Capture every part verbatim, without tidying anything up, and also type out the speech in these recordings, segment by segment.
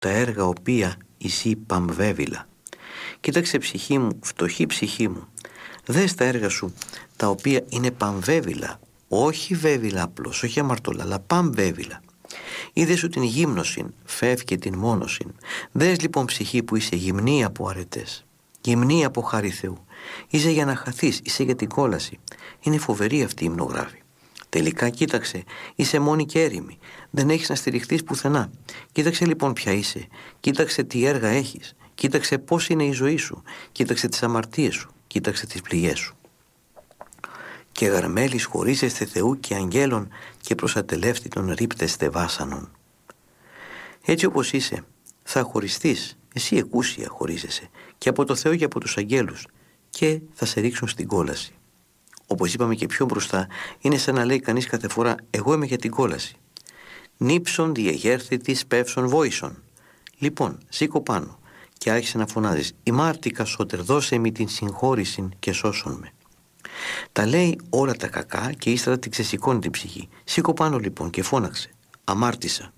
τα έργα οποία εσύ παμβέβηλα. Κοίταξε ψυχή μου, φτωχή ψυχή μου, δες τα έργα σου τα οποία είναι παμβέβηλα, όχι βέβηλα απλώς, όχι αμαρτωλά, αλλά παμβέβηλα. Είδες σου την γύμνωσιν, φεύγει την μόνωσιν. Δες λοιπόν ψυχή που είσαι γυμνή από αρετές, γυμνή από χάρη Θεού. Είσαι για να χαθείς, είσαι για την κόλαση. Είναι φοβερή αυτή η υμνογράφη. Τελικά κοίταξε, είσαι μόνη και έρημη. Δεν έχεις να στηριχθείς πουθενά. Κοίταξε λοιπόν ποια είσαι. Κοίταξε τι έργα έχεις. Κοίταξε πώς είναι η ζωή σου. Κοίταξε τις αμαρτίες σου. Κοίταξε τις πληγές σου. Και γαρμέλης χωρίζεστε Θεού και αγγέλων και προσατελεύτη των ρίπτεστε βάσανων. Έτσι όπως είσαι, θα χωριστείς. Εσύ εκούσια χωρίζεσαι και από το Θεό και από τους αγγέλους και θα σε ρίξουν στην κόλαση. Όπως είπαμε και πιο μπροστά, είναι σαν να λέει κανείς κάθε φορά «εγώ είμαι για την κόλαση». Νύψον διεγέρθη της πεύσον βόησον. Λοιπόν, σήκω πάνω και άρχισε να φωνάζεις «ημάρτικα σώτερ, δώσε μη την συγχώρηση και σώσον με». Τα λέει όλα τα κακά και ύστερα την ξεσηκώνει την ψυχή. Σήκω πάνω λοιπόν και φώναξε «αμάρτησα».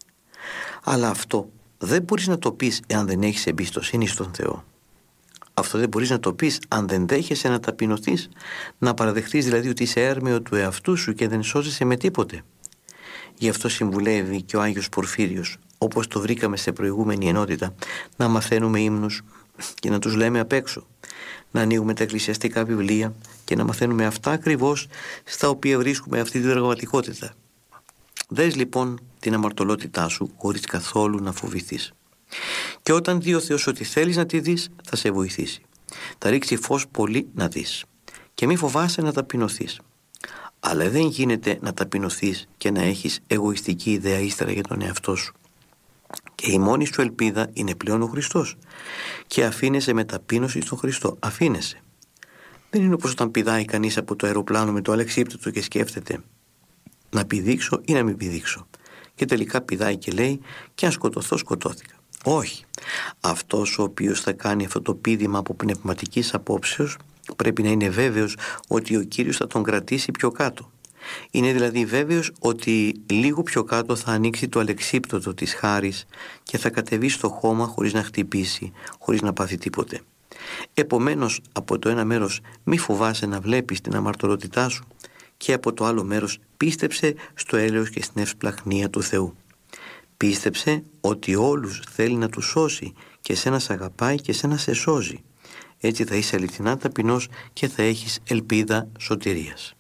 Αλλά αυτό δεν μπορείς να το πεις εάν δεν έχεις εμπιστοσύνη στον Θεό. Αυτό δεν μπορείς να το πεις αν δεν δέχεσαι να ταπεινωθείς, να παραδεχτείς δηλαδή ότι είσαι έρμεο του εαυτού σου και δεν σώζεσαι με τίποτε. Γι' αυτό συμβουλεύει και ο Άγιος Πορφύριος, όπως το βρήκαμε σε προηγούμενη ενότητα, να μαθαίνουμε ύμνους και να τους λέμε απ' έξω, να ανοίγουμε τα εκκλησιαστικά βιβλία και να μαθαίνουμε αυτά ακριβώς στα οποία βρίσκουμε αυτή την πραγματικότητα. Δες λοιπόν την αμαρτωλότητά σου χωρίς καθόλου να φοβηθείς. Και όταν δει ο Θεός ότι θέλεις να τη δεις, θα σε βοηθήσει. Θα ρίξει φως πολύ να δεις. Και μη φοβάσαι να ταπεινωθείς. Αλλά δεν γίνεται να ταπεινωθείς και να έχεις εγωιστική ιδέα ύστερα για τον εαυτό σου. Και η μόνη σου ελπίδα είναι πλέον ο Χριστός. Και αφήνεσαι με ταπείνωση στον Χριστό. Αφήνεσαι. Δεν είναι όπως όταν πηδάει κανείς από το αεροπλάνο με το αλεξίπτωτο και σκέφτεται να πηδήξω ή να μην πηδήξω. Και τελικά πηδάει και λέει και αν σκοτωθώ σκοτώθηκα. Όχι. Αυτός ο οποίος θα κάνει αυτό το πήδημα από πνευματικής απόψεως πρέπει να είναι βέβαιος ότι ο Κύριος θα τον κρατήσει πιο κάτω. Είναι δηλαδή βέβαιος ότι λίγο πιο κάτω θα ανοίξει το αλεξίπτωτο της χάρης και θα κατεβεί στο χώμα χωρίς να χτυπήσει, χωρίς να πάθει τίποτε. Επομένως από το ένα μέρος μη φοβάσαι να βλέπεις την αμαρτωλότητά σου και από το άλλο μέρος πίστεψε στο έλεος και στην ευσπλαχνία του Θεού. Πίστεψε ότι όλους θέλει να τους σώσει και σένα σ' αγαπάει και σένα σε σώζει. Έτσι θα είσαι αληθινά ταπεινός και θα έχεις ελπίδα σωτηρίας.